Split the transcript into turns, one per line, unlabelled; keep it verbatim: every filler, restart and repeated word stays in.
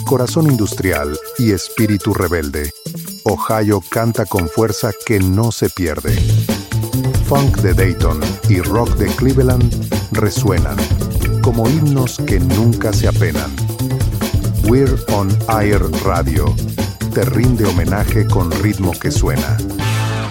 corazón industrial y espíritu rebelde, Ohio canta con fuerza que no se pierde. Funk de Dayton y rock de Cleveland resuenan como himnos que nunca se apenan. We're on Air Radio te rinde homenaje con ritmo que suena.